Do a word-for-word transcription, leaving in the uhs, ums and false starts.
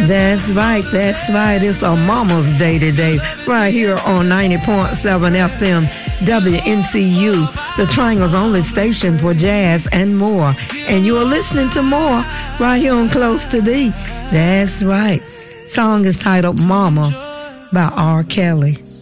That's right, that's right. It's a Mama's Day today, right here on ninety point seven F M W N C U, the Triangle's only station for jazz and more. And you are listening to more right here on Close to Thee. That's right. Song is titled Mama by R. Kelly.